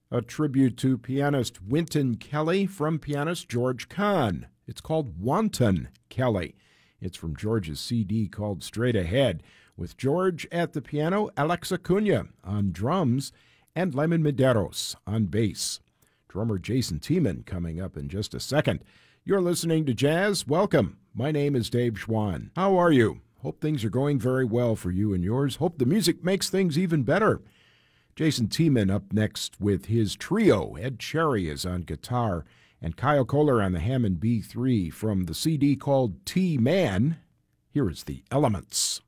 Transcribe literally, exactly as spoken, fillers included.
a tribute to pianist Wynton Kelly from pianist George Kahn. It's called Wanton Kelly. It's from George's C D called Straight Ahead, with George at the piano, Alex Acuna on drums, and Lemon Medeiros on bass. Drummer Jason Tiemann coming up in just a second. You're listening to Jazz. Welcome. My name is Dave Schwann. How are you? Hope things are going very well for you and yours. Hope the music makes things even better. Jason Tiemann up next with his trio. Ed Cherry is on guitar, and Kyle Kohler on the Hammond B three from the C D called T-Man. Here is The Elements.